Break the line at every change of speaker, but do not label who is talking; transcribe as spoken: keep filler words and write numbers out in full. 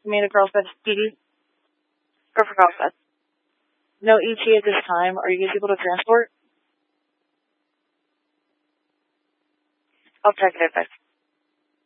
Amanda Carlsbad, P D. Or for Carlsbad. No E T at this time. Are you guys able to transport? I'll check it at